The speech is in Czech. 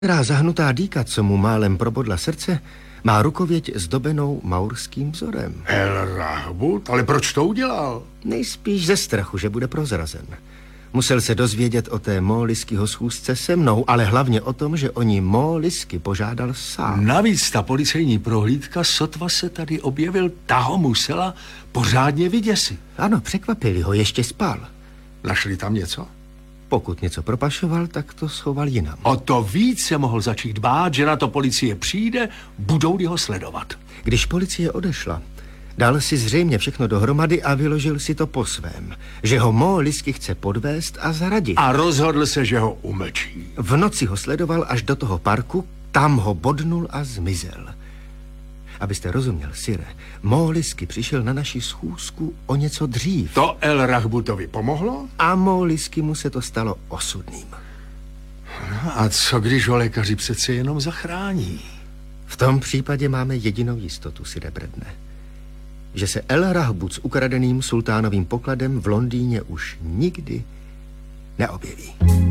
Která zahnutá dýka, co mu málem probodla srdce, má rukověď zdobenou maurským vzorem. El Rahbut? Ale proč to udělal? Nejspíš ze strachu, že bude prozrazen. Musel se dozvědět o té Móliskyho schůzce se mnou, ale hlavně o tom, že o ní Mólisky požádal sám. Navíc ta policejní prohlídka, sotva se tady objevil, ta ho musela pořádně vyděsit. Ano, překvapili ho, ještě spal. Našli tam něco? Pokud něco propašoval, tak to schoval jinam. O to víc se mohl začít bát, že na to policie přijde, budou-li ho sledovat. Když policie odešla, dal si zřejmě všechno dohromady a vyložil si to po svém, že ho Mólisky chce podvést a zaradit. A rozhodl se, že ho umlčí. V noci ho sledoval až do toho parku, tam ho bodnul a zmizel. Abyste rozuměl, sire, Mólisky přišel na naši schůzku o něco dřív. To El Rahbutovi pomohlo? A Mólisky mu se to stalo osudným. No a co když ho lékaři přece jenom zachrání? V tom případě máme jedinou jistotu, sire Bredne. Že se El Rahbut s ukradeným sultánovým pokladem v Londýně už nikdy neobjeví.